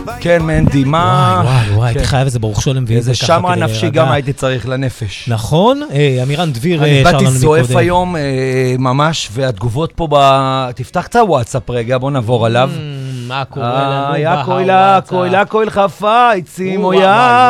כן, מנדי, מה... וואי, הייתי חייב איזה ברוך שולם איזה שמרה נפשי גם הייתי צריך לנפש. נכון? אמירן דביר אני שר לנו באתי מקודם. זועף היום ממש, והתגובות פה תפתח קצת וואטסאפ רגע, בוא נעבור עליו. מה קורה לנו היה קוילה חפה, עצים או יד.